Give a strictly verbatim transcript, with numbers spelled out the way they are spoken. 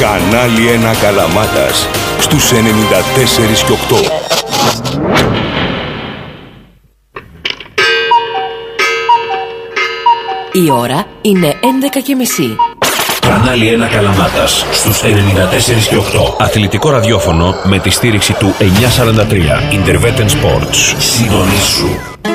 Κανάλι ένα Καλαμάτας στους ενενήντα τέσσερα και οκτώ. Η ώρα είναι έντεκα και μισή. Κανάλι ένα Καλαμάτας στους ενενήντα τέσσερα και οκτώ. Αθλητικό ραδιόφωνο με τη στήριξη του εννιακόσια σαράντα τρία Interveten Sports. Συντονίσου.